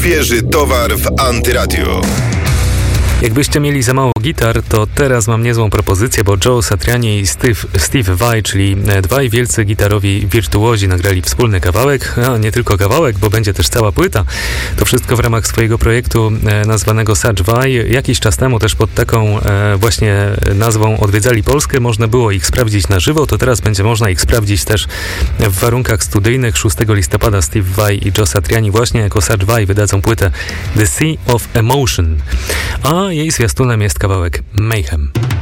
Świeży towar w Antyradiu. Jakbyście mieli za mało gitar, to teraz mam niezłą propozycję, bo Joe Satriani i Steve Vai, czyli dwaj wielcy gitarowi wirtuozi, nagrali wspólny kawałek, a nie tylko kawałek, bo będzie też cała płyta. To wszystko w ramach swojego projektu nazwanego Such Vai. Jakiś czas temu też pod taką właśnie nazwą odwiedzali Polskę. Można było ich sprawdzić na żywo, to teraz będzie można ich sprawdzić też w warunkach studyjnych. 6 listopada Steve Vai i Joe Satriani właśnie jako Such Vai wydadzą płytę The Sea of Emotion. A jej zwiastunem jest kawałek Mayhem.